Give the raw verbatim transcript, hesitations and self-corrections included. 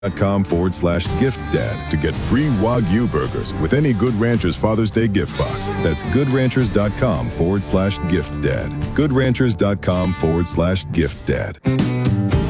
dot com forward slash gift dad to get free Wagyu burgers with any Good Ranchers Father's Day gift box. That's goodranchers.com forward slash gift dad. goodranchers.com forward slash gift dad.